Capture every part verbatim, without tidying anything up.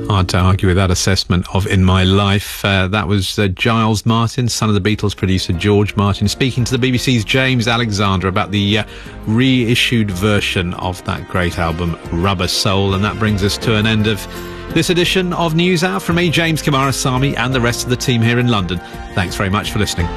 Hard to argue with that assessment of In My Life. Uh, that was uh, Giles Martin, son of the Beatles producer George Martin, speaking to the B B C's James Alexander about the uh, reissued version of that great album, Rubber Soul. And that brings us to an end of this edition of News Hour from me, James Kumarasamy, and the rest of the team here in London. Thanks very much for listening.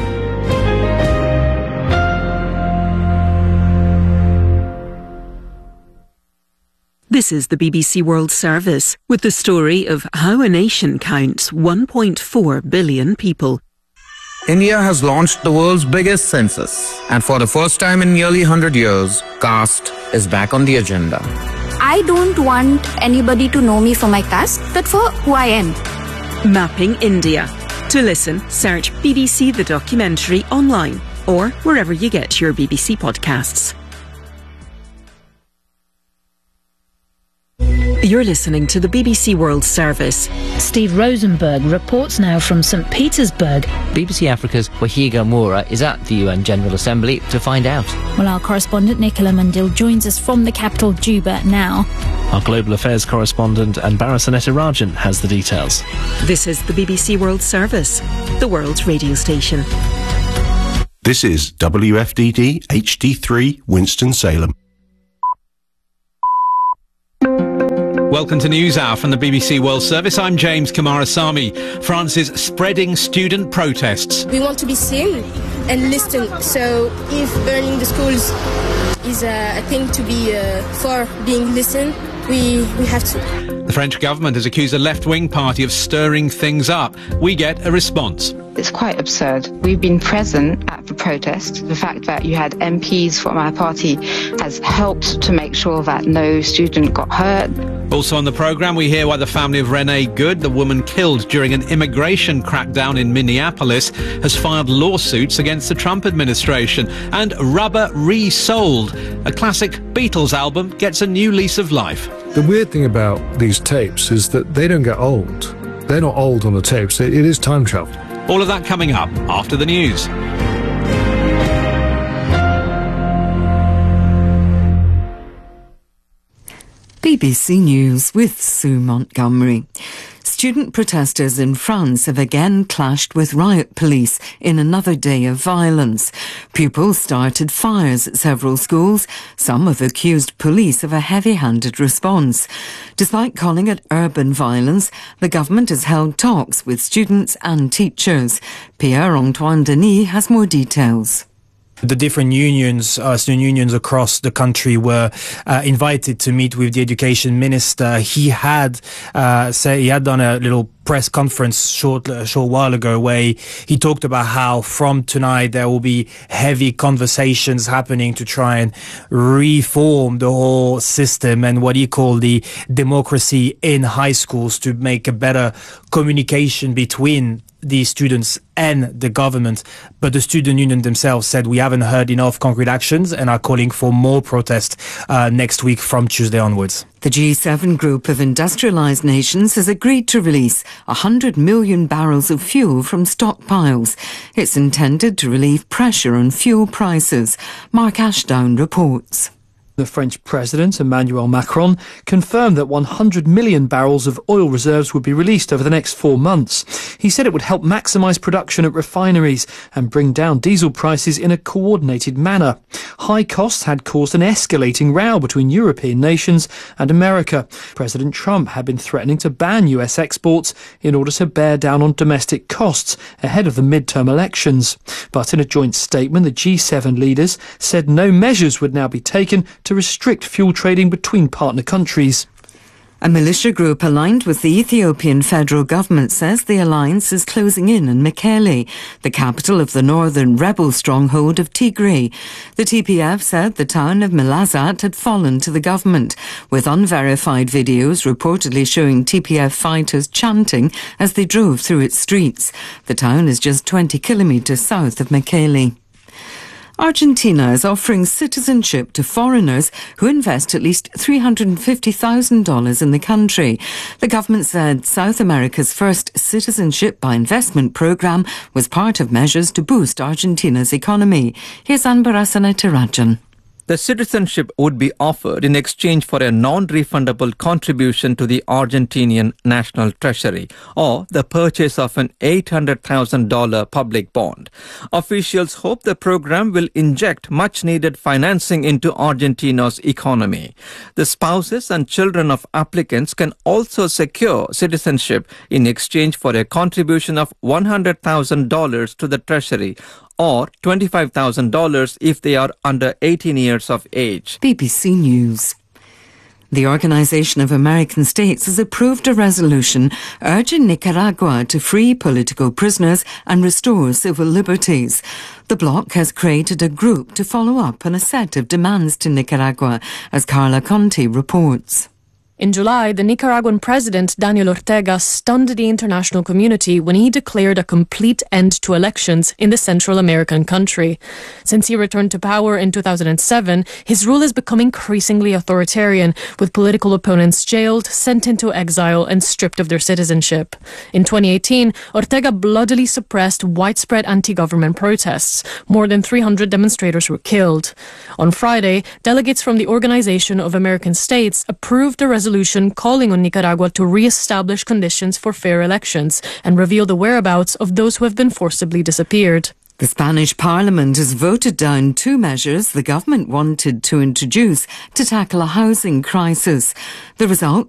This is the B B C World Service with the story of how a nation counts one point four billion people. India has launched the world's biggest census, and for the first time in nearly one hundred years, caste is back on the agenda. I don't want anybody to know me for my caste, but for who I am. Mapping India. To listen, search B B C The Documentary online or wherever you get your B B C podcasts. You're listening to the B B C World Service. Steve Rosenberg reports now from St Petersburg. B B C Africa's Wahiga Moura is at the U N General Assembly to find out. Well, our correspondent Nicola Mundil joins us from the capital Juba now. Our global affairs correspondent Anbara Sanetarajan has the details. This is the B B C World Service, the world's radio station. This is W F D D H D three Winston-Salem. Welcome to News Hour from the B B C World Service. I'm James Kumarasamy. France's spreading student protests. We want to be seen and listened. So if burning the schools is a, a thing to be uh, for being listened, we, we have to. The French government has accused a left-wing party of stirring things up. We get a response. It's quite absurd. We've been present at the protest. The fact that you had M Ps from our party has helped to make sure that no student got hurt. Also on the programme, we hear why the family of Renee Good, the woman killed during an immigration crackdown in Minneapolis, has filed lawsuits against the Trump administration. And Rubber Re-Souled, a classic Beatles album, gets a new lease of life. The weird thing about these tapes is that they don't get old. They're not old on the tapes. It is time travel. All of that coming up after the news. B B C News with Sue Montgomery. Student protesters in France have again clashed with riot police in another day of violence. Pupils started fires at several schools. Some have accused police of a heavy-handed response. Despite calling it urban violence, the government has held talks with students and teachers. Pierre-Antoine Denis has more details. The different unions, uh, student unions across the country were uh, invited to meet with the education minister. He had uh, say he had done a little press conference short a short while ago where he talked about how from tonight there will be heavy conversations happening to try and reform the whole system and what he called the democracy in high schools to make a better communication between the students and the government. But the student union themselves said we haven't heard enough concrete actions and are calling for more protest uh, next week from Tuesday onwards. The G seven group of industrialised nations has agreed to release one hundred million barrels of fuel from stockpiles. It's intended to relieve pressure on fuel prices. Mark Ashdown reports. The French President, Emmanuel Macron, confirmed that one hundred million barrels of oil reserves would be released over the next four months. He said it would help maximise production at refineries and bring down diesel prices in a coordinated manner. High costs had caused an escalating row between European nations and America. President Trump had been threatening to ban U S exports in order to bear down on domestic costs ahead of the midterm elections. But in a joint statement, the G seven leaders said no measures would now be taken to restrict fuel trading between partner countries. A militia group aligned with the Ethiopian federal government says the alliance is closing in on Mekelle, the capital of the northern rebel stronghold of Tigray. The T P F said the town of Malazat had fallen to the government, with unverified videos reportedly showing T P F fighters chanting as they drove through its streets. The town is just twenty kilometres south of Mekelle. Argentina is offering citizenship to foreigners who invest at least three hundred fifty thousand dollars in the country. The government said South America's first citizenship by investment programme was part of measures to boost Argentina's economy. Here's Anbara Sanetarajan. The citizenship would be offered in exchange for a non-refundable contribution to the Argentinian National Treasury or the purchase of an eight hundred thousand dollars public bond. Officials hope the program will inject much-needed financing into Argentina's economy. The spouses and children of applicants can also secure citizenship in exchange for a contribution of one hundred thousand dollars to the Treasury or twenty-five thousand dollars if they are under eighteen years of age. B B C News. The Organization of American States has approved a resolution urging Nicaragua to free political prisoners and restore civil liberties. The bloc has created a group to follow up on a set of demands to Nicaragua, as Carla Conti reports. In July, the Nicaraguan president, Daniel Ortega, stunned the international community when he declared a complete end to elections in the Central American country. Since he returned to power in two thousand seven, his rule has become increasingly authoritarian, with political opponents jailed, sent into exile, and stripped of their citizenship. In twenty eighteen, Ortega bloodily suppressed widespread anti-government protests. More than three hundred demonstrators were killed. On Friday, delegates from the Organization of American States approved the resolution resolution calling on Nicaragua to re-establish conditions for fair elections and reveal the whereabouts of those who have been forcibly disappeared. The Spanish Parliament has voted down two measures the government wanted to introduce to tackle a housing crisis. The result,